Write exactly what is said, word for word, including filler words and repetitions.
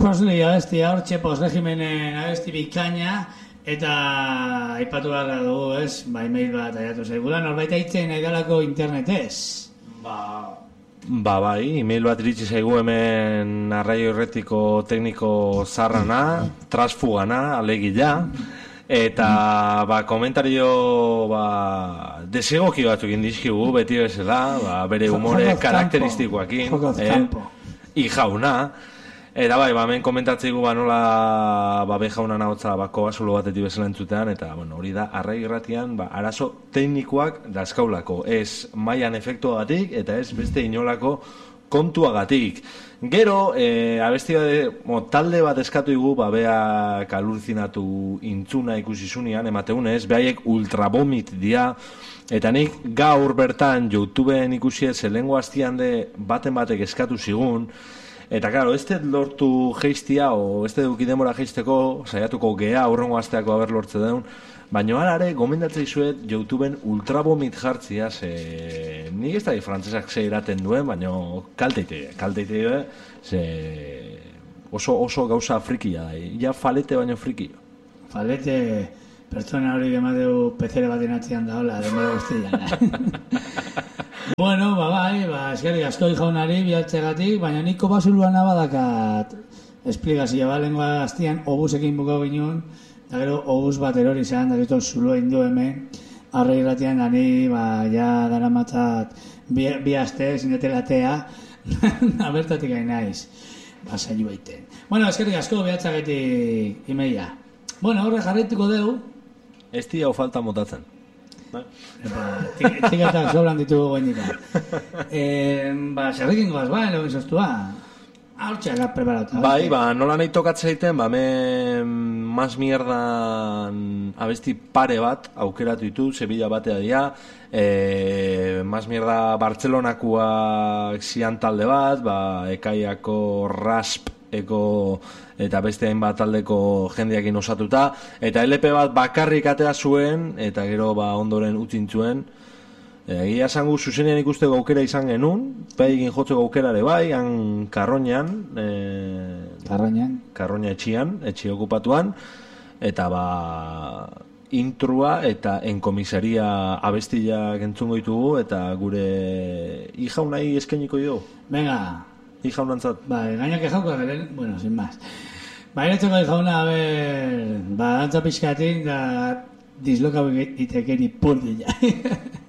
Presley abestia hortxe, post-regimenen abesti bikaina, eta aipatu beharra dugu, ez? Ba, email bat aiatu zaigula, norbait aitzen nahi dalako internetez. Ba... Ba, bai, email bat iritsi zaigu hemen arraio irretiko tekniko zarrana, trasfugana, alegila, eta, ba, komentario, ba, desegoki batzuk indizkigu, beti bezala, ba, bere humore karakteristikoakin, eh, ijauna, eta bai, ba, hemen komentatzeigu ba nola ba bejauna nahotza bako basulo batetik bezala entzutean, eta bueno, hori da arraio irratian ba arazo teknikoak dauzkaulako, ez mailan efektuagatik eta ez beste inolako kontuagatik. Gero, eh, abesti bat, mo, talde bat eskatu igu, ba beak alurzinatu intzuna ikusi zunean, emateunez, behaiek ultrabomit dia, eta nik gaur bertan YouTubeen ikusi ez, lehengo hastian de baten batek eskatu zigun, eta, claro, ez dut lortu geistia, o ez dut denbora geisteko, saiatuko gea, aurrengo asteako haber lortze deun, baina alare, gomendatzei zuet, YouTubeen ultrabomit jartzia, ze... Nik ez da frantzesak ze iraten duen, baina kalteite, kalteite duen, ze... Oso, oso gauza frikia da, ja falete baino frikia. Falete, pertsona hori gemadeu pezere baten atzian da, hola, denbora guztian. Bueno, ba, bai, ba, eskerrik asko jaunari bialtzegatik, baina niko basuluan abadakat esplikazioa, ba, lengua hastian obusekin bukau ginen, eta gero obus bat erori izan, da gero zulo indu hemen, arre irratian gani, ba, ja dara matzat bi, bi aste, zinetelatea, abertatik gain naiz, ba, zailu baiten. Bueno, eskerrik asko bialtzegatik imeia. Bueno, horre jarraituko deu. Ez di hau falta motatzen. Txikatak sobran ditugu goenika. Ba, zerrekin goaz, ba, lehen sostua. Hortxeak preparatu. Bai, ba, nola nahi tokatzen egiten, ba, me mas mierdan abesti pare bat aukeratu ditu, Sevilla batea dira, e, mas mierda Bartzelonakoak zian talde bat, ba, ekaiako rasp eko eta beste hainbat taldeko jendeakin osatuta, eta L P bat bakarrik atea zuen, eta gero ba ondoren utzin zuen. Egia esango zuzenean ikusteko aukera izan genuen, pegin jotzeko aukera ere bai, han Karroñan, e, Karroñan, Karroña etxian, etxi okupatuan, eta ba intrua eta enkomisaria abestiak entzungo ditugu, eta gure ijaunai eskainiko dio. Venga. Ijaunantzat. Ba, gainak ejauko garen, bueno, sin más. Ba, iretzeko ijauna, a ver, ba, dantza pixkatik, da, disloka itekeri purdilla.